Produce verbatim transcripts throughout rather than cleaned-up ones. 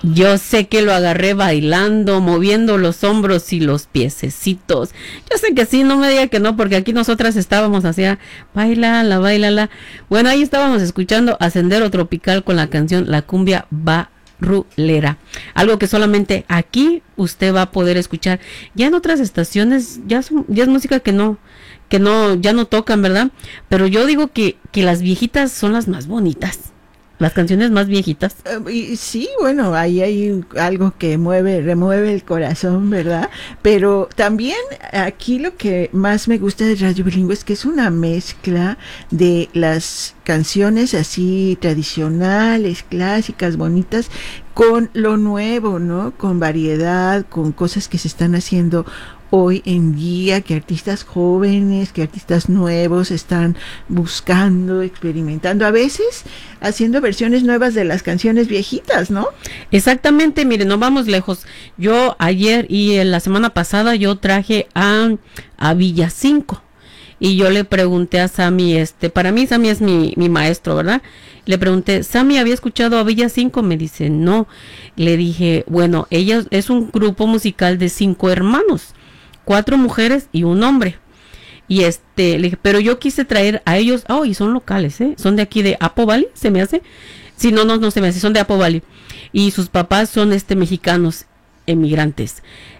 Yo sé que lo agarré bailando, moviendo los hombros y los piececitos. Yo sé que sí, no me diga que no, porque aquí nosotras estábamos así, bailala, bailala. Bueno, ahí estábamos escuchando a Sendero Tropical con la canción La Cumbia Barrulera. Algo que solamente aquí usted va a poder escuchar. Ya en otras estaciones ya, son, ya es música que no, que no, ya no tocan, ¿verdad? Pero yo digo que, que las viejitas son las más bonitas. Las canciones más viejitas. Uh, y sí, bueno, ahí hay algo que mueve, remueve el corazón, ¿verdad? Pero también aquí lo que más me gusta de Radio Bilingüe es que es una mezcla de las canciones así tradicionales, clásicas, bonitas, con lo nuevo, ¿no? Con variedad, con cosas que se están haciendo hoy en día, que artistas jóvenes, que artistas nuevos están buscando, experimentando, a veces haciendo versiones nuevas de las canciones viejitas, ¿no? Exactamente, miren, no vamos lejos. Yo ayer y en la semana pasada yo traje a, a Villacinco y yo le pregunté a Sammy, este, para mí Sammy es mi, mi maestro, ¿verdad? Le pregunté, Sammy, ¿había escuchado a Villacinco? Me dice, no. Le dije, bueno, ella es un grupo musical de cinco hermanos, cuatro mujeres y un hombre. Y este, le dije, pero yo quise traer a ellos, oh, y son locales, ¿eh? Son de aquí de Apo Valley, se me hace. Sí, no, no, no se me hace, son de Apo Valley. Y sus papás son este mexicanos emigrantes.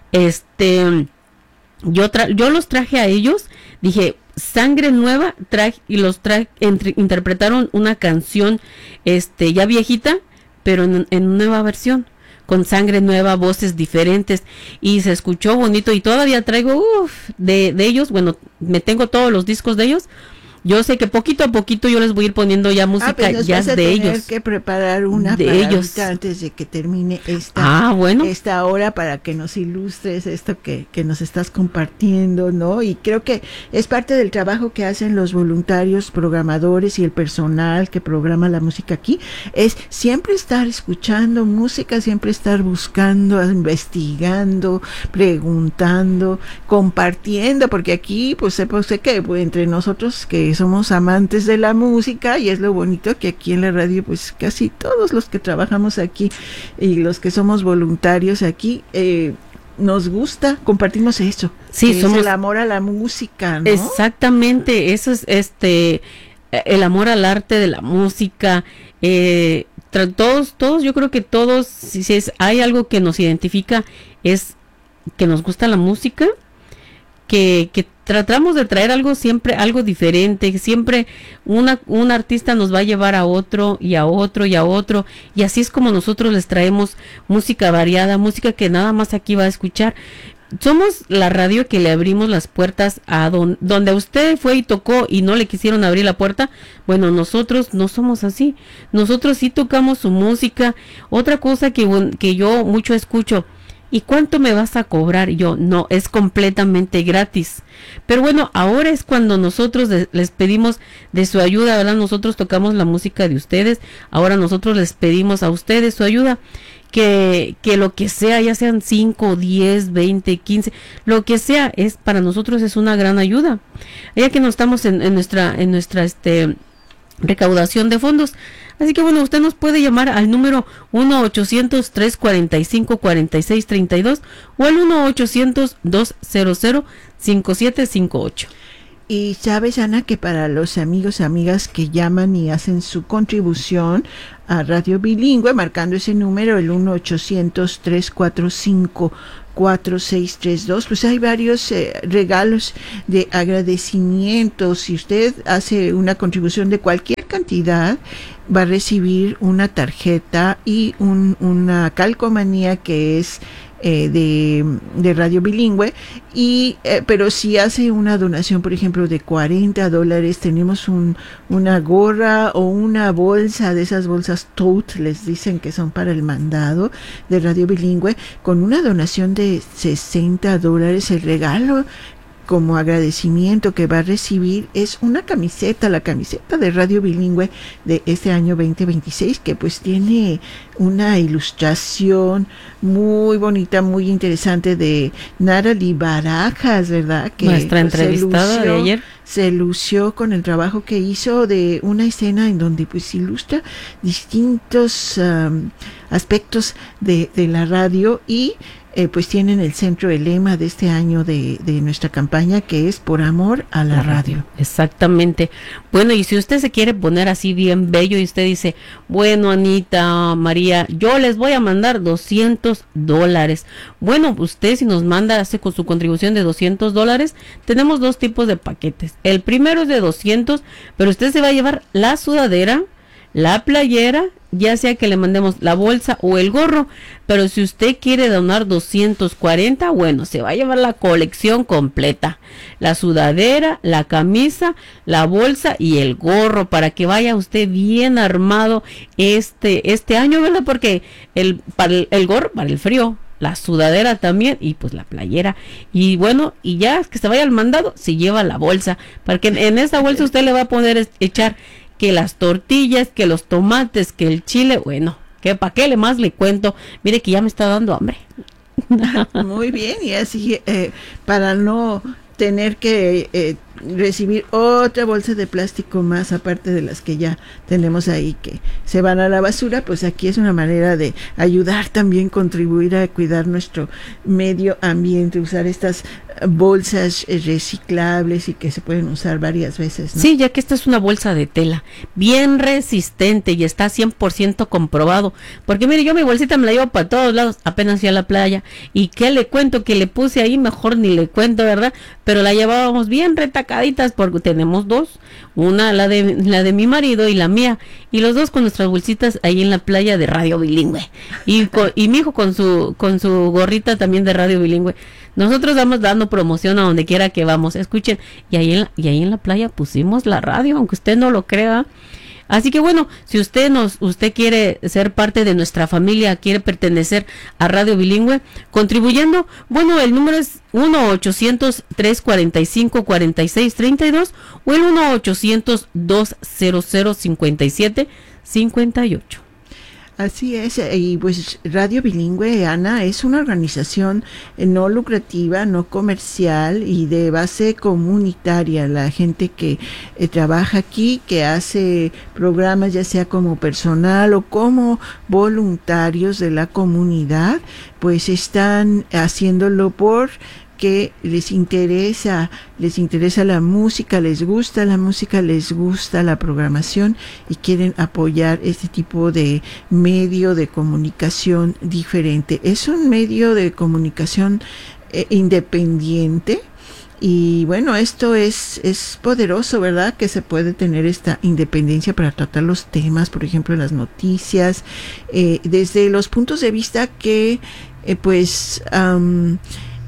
Este, yo tra yo los traje a ellos, dije, Sangre Nueva, traje, y los traje, entre, interpretaron una canción, este, ya viejita, pero en, en nueva versión, con sangre nueva, voces diferentes, y se escuchó bonito, y todavía traigo uff, de, de ellos, bueno, me tengo todos los discos de ellos. Yo sé que poquito a poquito yo les voy a ir poniendo ya música ah, pues ya de ellos. Tener que preparar una de ellos antes de que termine esta, ah, bueno. esta hora para que nos ilustres esto que, que nos estás compartiendo, ¿no? Y creo que es parte del trabajo que hacen los voluntarios, programadores y el personal que programa la música aquí, es siempre estar escuchando música, siempre estar buscando, investigando, preguntando, compartiendo, porque aquí pues sé, pues, sé que pues, entre nosotros que somos amantes de la música, y es lo bonito que aquí en la radio pues casi todos los que trabajamos aquí y los que somos voluntarios aquí eh, nos gusta, compartimos eso, sí, somos el amor a la música, ¿no? Exactamente, eso es este el amor al arte de la música. eh, todos, todos, yo creo que todos, si, si es, hay algo que nos identifica, es que nos gusta la música, que, que tratamos de traer algo siempre, algo diferente, siempre una, un artista nos va a llevar a otro y a otro y a otro, y así es como nosotros les traemos música variada, música que nada más aquí va a escuchar. Somos la radio que le abrimos las puertas a don, donde usted fue y tocó y no le quisieron abrir la puerta. Bueno, nosotros no somos así, nosotros sí tocamos su música. Otra cosa que, que yo mucho escucho, ¿y cuánto me vas a cobrar? Yo, no, es completamente gratis. Pero bueno, ahora es cuando nosotros de, les pedimos de su ayuda, ¿verdad? Nosotros tocamos la música de ustedes, ahora nosotros les pedimos a ustedes su ayuda, que, que lo que sea, ya sean cinco, diez, veinte, quince, lo que sea, es para nosotros es una gran ayuda. Ya que no estamos en, en nuestra, en nuestra, este... recaudación de fondos. Así que bueno, usted nos puede llamar al número uno ochocientos, tres cuarenta y cinco, cuarenta y seis treinta y dos o al uno ochocientos, doscientos, cincuenta y siete cincuenta y ocho. Y sabes, Ana, que para los amigos, amigas que llaman y hacen su contribución a Radio Bilingüe, marcando ese número, el uno ochocientos, tres cuarenta y cinco, cuarenta y seis treinta y dos, pues hay varios eh, regalos de agradecimiento. Si usted hace una contribución de cualquier cantidad, va a recibir una tarjeta y un, una calcomanía que es eh, de, de Radio Bilingüe, y eh, pero si hace una donación, por ejemplo, de cuarenta dólares, tenemos un, una gorra o una bolsa, de esas bolsas tote, les dicen que son para el mandado de Radio Bilingüe, con una donación de sesenta dólares, el regalo como agradecimiento que va a recibir es una camiseta, la camiseta de Radio Bilingüe de este año veinte veintiséis, que pues tiene una ilustración muy bonita, muy interesante de Natalie Barajas, ¿verdad? Que nuestra entrevistada lució, de ayer se lució con el trabajo que hizo de una escena en donde pues ilustra distintos um, aspectos de, de la radio y Eh, pues tienen el centro, el lema de este año de, de nuestra campaña, que es por amor a la, la radio. radio. Exactamente. Bueno, y si usted se quiere poner así bien bello y usted dice, bueno, Anita, María, yo les voy a mandar doscientos dólares. Bueno, usted si nos manda, hace con su contribución de doscientos dólares, tenemos dos tipos de paquetes. El primero es de doscientos, pero usted se va a llevar la sudadera, la playera, ya sea que le mandemos la bolsa o el gorro, pero si usted quiere donar doscientos cuarenta, bueno, se va a llevar la colección completa, la sudadera, la camisa, la bolsa y el gorro, para que vaya usted bien armado este, este año, ¿verdad? Porque el, para el, el gorro para el frío, la sudadera también y pues la playera, y bueno, y ya que se vaya al mandado, se lleva la bolsa, para que en, en esa bolsa usted le va a poder echar que las tortillas, que los tomates, que el chile, bueno, que para qué le más le cuento, mire que ya me está dando hambre. Muy bien, y así eh, para no tener que eh, recibir otra bolsa de plástico más aparte de las que ya tenemos ahí que se van a la basura, pues aquí es una manera de ayudar también, contribuir a cuidar nuestro medio ambiente, usar estas bolsas reciclables y que se pueden usar varias veces, ¿no? Sí, ya que esta es una bolsa de tela bien resistente y está cien por ciento comprobado, porque mire, yo mi bolsita me la llevo para todos lados, apenas fui a la playa, y qué le cuento que le puse ahí, mejor ni le cuento, ¿verdad? Pero la llevábamos bien retacaditas porque tenemos dos, una la de la de mi marido y la mía, y los dos con nuestras bolsitas ahí en la playa de Radio Bilingüe, y con, y mi hijo con su con su gorrita también de Radio Bilingüe. Nosotros vamos dando promoción a donde quiera que vamos, escuchen, y ahí en la, y ahí en la playa pusimos la radio, aunque usted no lo crea. Así que bueno, si usted nos, usted quiere ser parte de nuestra familia, quiere pertenecer a Radio Bilingüe, contribuyendo, bueno, el número es uno ochocientos, tres cuarenta y cinco, cuarenta y seis treinta y dos o el uno ochocientos, doscientos, cincuenta y siete cincuenta y ocho. Así es, y pues Radio Bilingüe, Ana, es una organización no lucrativa, no comercial y de base comunitaria. La gente que eh, trabaja aquí, que hace programas ya sea como personal o como voluntarios de la comunidad, pues están haciéndolo por que les interesa, les interesa la música, les gusta la música, les gusta la programación y quieren apoyar este tipo de medio de comunicación diferente. Es un medio de comunicación eh, independiente. Y bueno, esto es, es poderoso, ¿verdad? Que se puede tener esta independencia para tratar los temas, por ejemplo, las noticias, eh, desde los puntos de vista que, eh, pues, um,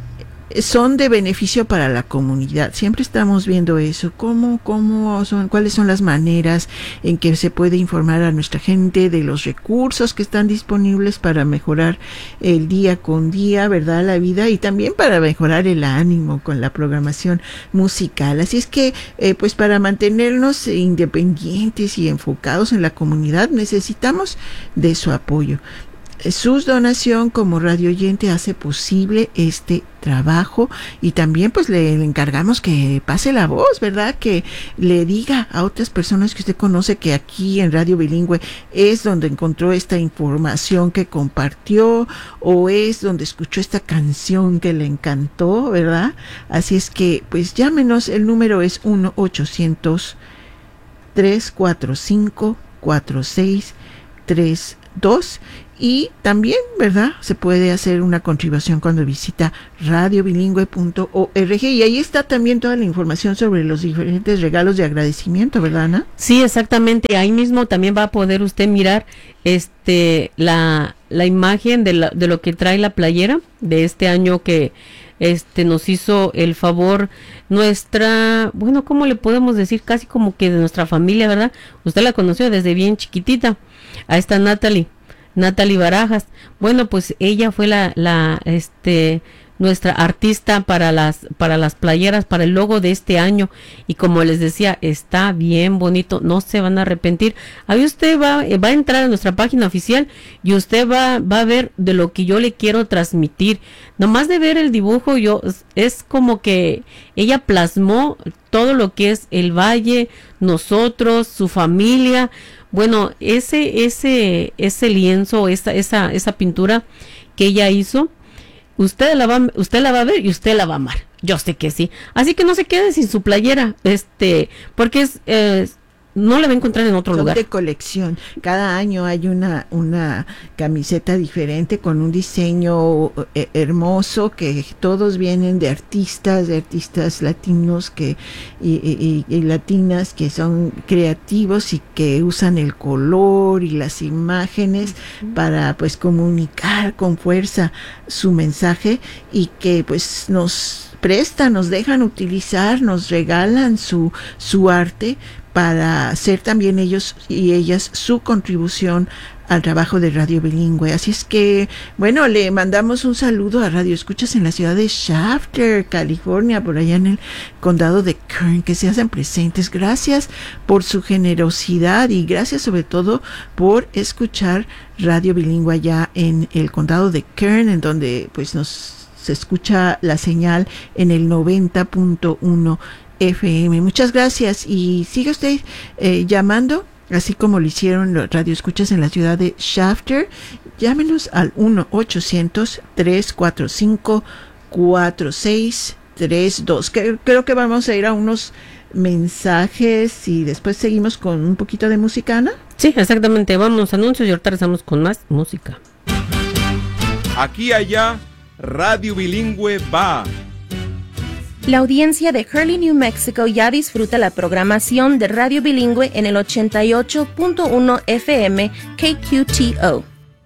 son de beneficio para la comunidad. Siempre estamos viendo eso, cómo, cómo son, cuáles son las maneras en que se puede informar a nuestra gente de los recursos que están disponibles para mejorar el día con día, ¿verdad? La vida, y también para mejorar el ánimo con la programación musical. Así es que, eh, pues para mantenernos independientes y enfocados en la comunidad, necesitamos de su apoyo. Su donación como radio oyente hace posible este trabajo y también pues le, le encargamos que pase la voz, ¿verdad? Que le diga a otras personas que usted conoce que aquí en Radio Bilingüe es donde encontró esta información que compartió o es donde escuchó esta canción que le encantó, ¿verdad? Así es que pues llámenos, el número es uno ochocientos, tres cuatro cinco, cuatro seis tres dos. Y también, ¿verdad? Se puede hacer una contribución cuando visita radio bilingüe punto org y ahí está también toda la información sobre los diferentes regalos de agradecimiento, ¿verdad, Ana? Sí, exactamente. Ahí mismo también va a poder usted mirar este la, la imagen de, la, de lo que trae la playera de este año que este nos hizo el favor nuestra, bueno, ¿cómo le podemos decir? Casi como que de nuestra familia, ¿verdad? Usted la conoció desde bien chiquitita, a esta Natalie. Natalie Barajas. Bueno, pues ella fue la, la, este, nuestra artista para las para las playeras, para el logo de este año, y como les decía, está bien bonito, no se van a arrepentir. Ahí usted va va a entrar a nuestra página oficial y usted va va a ver de lo que yo le quiero transmitir. Nomás de ver el dibujo, yo es como que ella plasmó todo lo que es el valle, nosotros, su familia. Bueno, ese ese ese lienzo, esa esa esa pintura que ella hizo, usted la va usted la va a ver y usted la va a amar. Yo sé que sí. Así que no se quede sin su playera, este, porque es eh, no la va a encontrar en otro Son lugar. de colección. Cada año hay una una camiseta diferente con un diseño eh, hermoso, que todos vienen de artistas, de artistas latinos que y, y, y latinas que son creativos y que usan el color y las imágenes uh-huh. para pues comunicar con fuerza su mensaje, y que pues nos prestan, nos dejan utilizar, nos regalan su su arte para hacer también ellos y ellas su contribución al trabajo de Radio Bilingüe. Así es que, bueno, le mandamos un saludo a Radio Escuchas en la ciudad de Shafter, California, por allá en el condado de Kern, que se hacen presentes. Gracias por su generosidad y gracias sobre todo por escuchar Radio Bilingüe allá en el condado de Kern, en donde pues nos se escucha la señal en el noventa punto uno F M. Muchas gracias, y sigue usted eh, llamando, así como lo hicieron los radioescuchas en la ciudad de Shafter. Llámenos al uno ochocientos, tres cuatro cinco, cuatro seis tres dos. Creo, creo que vamos a ir a unos mensajes y después seguimos con un poquito de música, Ana. Sí, exactamente. Vamos a anuncios y ahorita regresamos con más música. Aquí allá, Radio Bilingüe va. La audiencia de Hurley, New Mexico ya disfruta la programación de Radio Bilingüe en el ochenta y ocho punto uno F M K Q T O.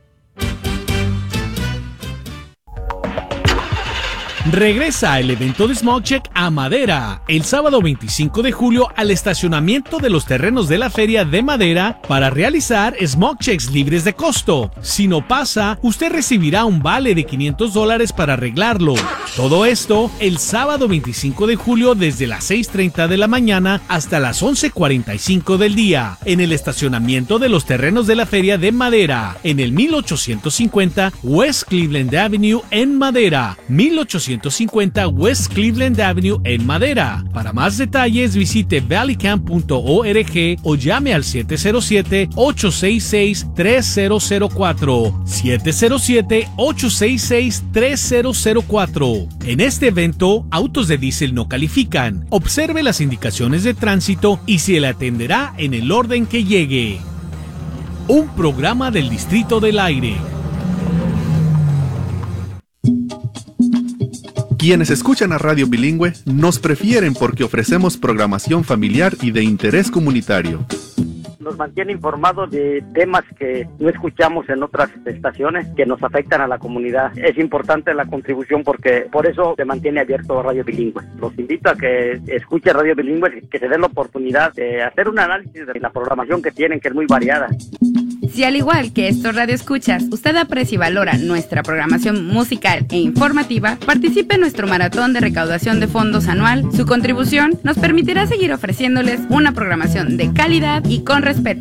Regresa el evento de SmogCheck a Madera el sábado veinticinco de julio al estacionamiento de los terrenos de la Feria de Madera para realizar SmogChecks libres de costo. Si no pasa, usted recibirá un vale de quinientos dólares para arreglarlo. Todo esto el sábado veinticinco de julio desde las seis treinta de la mañana hasta las once cuarenta y cinco del día en el estacionamiento de los terrenos de la Feria de Madera en el mil ochocientos cincuenta West Cleveland Avenue en Madera. mil ochocientos cincuenta West Cleveland Avenue en Madera. Para más detalles visite valley camp punto org o llame al siete cero siete, ocho seis seis, tres cero cero cuatro. siete cero siete, ocho seis seis, tres cero cero cuatro. En este evento, autos de diésel no califican. Observe las indicaciones de tránsito y se le atenderá en el orden que llegue. Un programa del Distrito del Aire. Quienes escuchan a Radio Bilingüe nos prefieren porque ofrecemos programación familiar y de interés comunitario. Nos mantiene informados de temas que no escuchamos en otras estaciones que nos afectan a la comunidad. Es importante la contribución porque por eso se mantiene abierto Radio Bilingüe. Los invito a que escuchen Radio Bilingüe, que se den la oportunidad de hacer un análisis de la programación que tienen, que es muy variada. Si al igual que estos radioescuchas, usted aprecia y valora nuestra programación musical e informativa, participe en nuestro maratón de recaudación de fondos anual. Su contribución nos permitirá seguir ofreciéndoles una programación de calidad y con respeto.